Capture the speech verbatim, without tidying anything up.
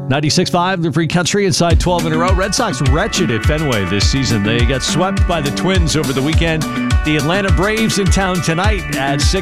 ninety-six point five, the Free Country, inside twelve in a row. Red Sox wretched at Fenway this season. They got swept by the Twins over the weekend. The Atlanta Braves in town tonight at six.